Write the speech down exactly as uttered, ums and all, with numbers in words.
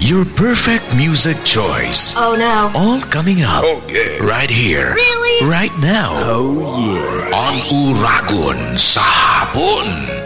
Your perfect music choice. Oh no. All coming up. Oh yeah. Right here. Really? Right now. Oh yeah. On Uragon sa hapon.